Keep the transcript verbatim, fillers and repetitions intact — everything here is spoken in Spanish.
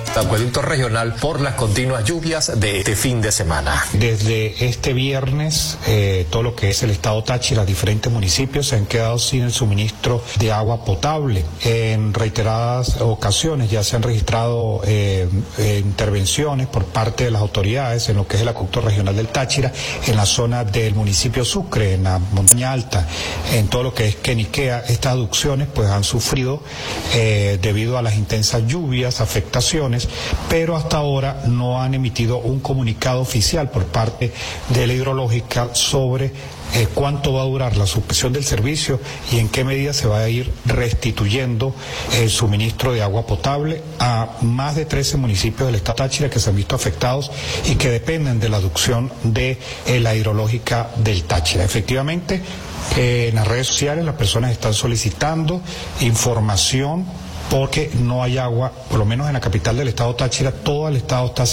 acueducto regional por las continuas lluvias de este fin de semana. Desde este viernes, eh, todo lo que es el estado Táchira, diferentes municipios se han quedado sin el suministro de agua potable. En reiteradas ocasiones ya se han registrado eh, eh, intervenciones por parte de las autoridades en lo que es el acueducto regional del Táchira, en la zona del municipio Sucre, en la montaña alta, en todo lo que es Queniquea. Estas aducciones pues han sufrido eh, debido a las intensas lluvias, afectaciones, pero hasta ahora no han emitido un comunicado oficial por parte de la hidrológica sobre Eh, cuánto va a durar la suspensión del servicio y en qué medida se va a ir restituyendo el suministro de agua potable a más de trece municipios del estado Táchira que se han visto afectados y que dependen de la aducción de eh, la hidrológica del Táchira. Efectivamente, eh, en las redes sociales las personas están solicitando información porque no hay agua, por lo menos en la capital del estado Táchira. Todo el estado está